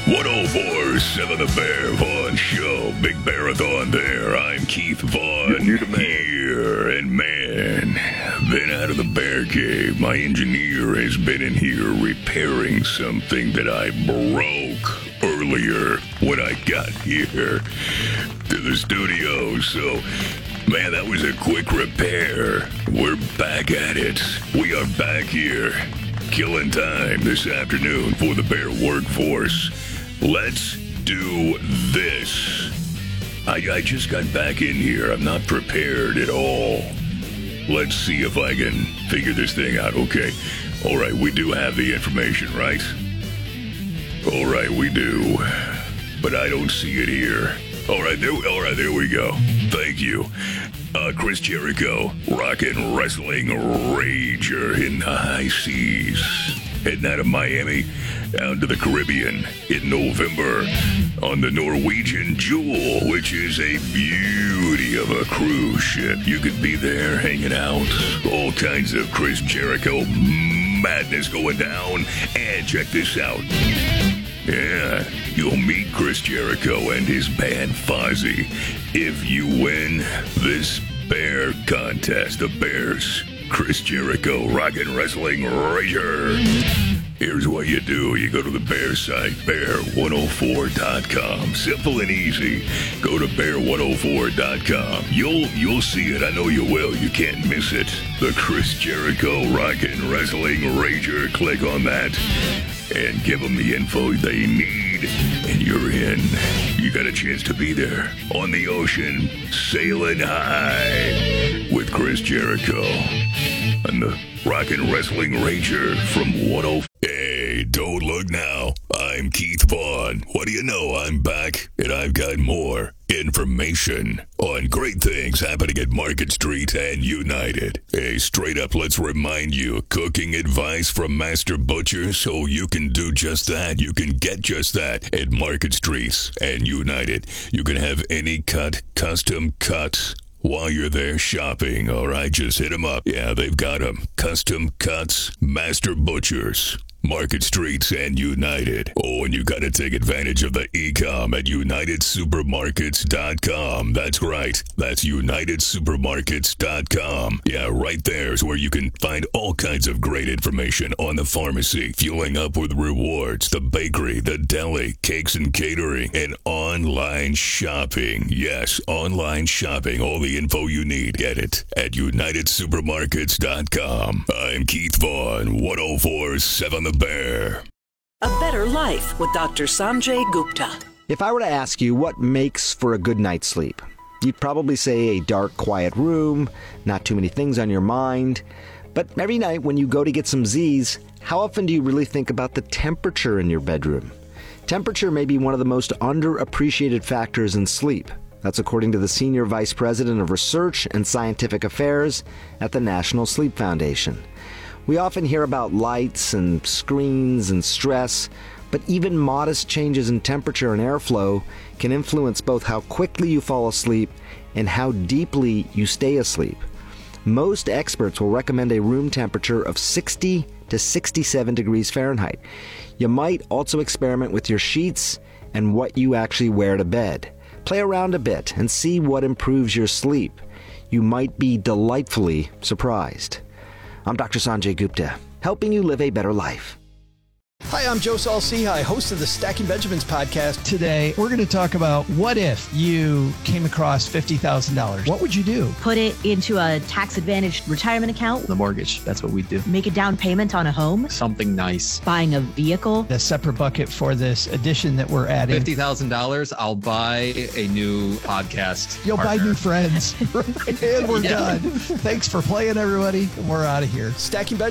104.7 The Bear Vaughn Show. Big Bearathon there. I'm Keith Vaughn. You're the man. Here. And man, been out of the bear cave. My engineer has been in here repairing something that I broke earlier when I got here to the studio. So, man, that was a quick repair. We're back at it. We are back here, killing time this afternoon for the bear workforce. Let's do this. I just got back in here. I'm not prepared at all. Let's see if I can figure this thing out. Okay. All right, we do have the information, right? All right, we do. But I don't see it here. All right, there we go. Thank you. Chris Jericho, rock and wrestling rager in the high seas. Heading out of Miami down to the Caribbean in November on the Norwegian Jewel, which is a beauty of a cruise ship. You could be there hanging out. All kinds of Chris Jericho madness going down. And check this out. Yeah, you'll meet Chris Jericho and his band Fozzy if you win this bear contest. The Bears, Chris Jericho, rock and wrestling rager. Here's what you do. You go to the Bear site, bear104.com. Simple and easy. Go to bear104.com. You'll see it. I know you will. You can't miss it. The Chris Jericho rock and wrestling rager. Click on that and give them the info they need, and you're in. You got a chance to be there on the ocean, sailing high with Chris Jericho and the rock and wrestling rager from 104. Hey, don't look now. I'm Keith Vaughn. What do you know? I'm back, and I've got more information on great things happening at Market Street and United. Hey, straight up, let's remind you, cooking advice from Master Butcher so you can do just that. You can get just that at Market Street and United. You can have any cut, custom cuts while you're there shopping. All right, just hit them up. Yeah, they've got them. Custom cuts, Master Butchers. Market Streets and United. Oh, and you got to take advantage of the e-com at UnitedSupermarkets.com. That's right. That's UnitedSupermarkets.com. Yeah, right there is where you can find all kinds of great information on the pharmacy, fueling up with rewards, the bakery, the deli, cakes and catering, and online shopping. Yes, online shopping. All the info you need. Get it at UnitedSupermarkets.com. I'm Keith Vaughn, 104.7 The Bear. A Better Life with Dr. Sanjay Gupta. If I were to ask you what makes for a good night's sleep, you'd probably say a dark, quiet room, not too many things on your mind. But every night when you go to get some Z's, how often do you really think about the temperature in your bedroom? Temperature may be one of the most underappreciated factors in sleep. That's according to the Senior Vice President of Research and Scientific Affairs at the National Sleep Foundation. We often hear about lights and screens and stress, but even modest changes in temperature and airflow can influence both how quickly you fall asleep and how deeply you stay asleep. Most experts will recommend a room temperature of 60 to 67 degrees Fahrenheit. You might also experiment with your sheets and what you actually wear to bed. Play around a bit and see what improves your sleep. You might be delightfully surprised. I'm Dr. Sanjay Gupta, helping you live a better life. Hi, I'm Joe Saul-Sehy, host of the Stacking Benjamins podcast. Today, we're going to talk about what if you came across $50,000? What would you do? Put it into a tax-advantaged retirement account. The mortgage, that's what we do. Make a down payment on a home. Something nice. Buying a vehicle. A separate bucket for this addition that we're adding. $50,000, I'll buy a new podcast You'll partner. buy new friends. And we're done. Thanks for playing, everybody. And we're out of here. Stacking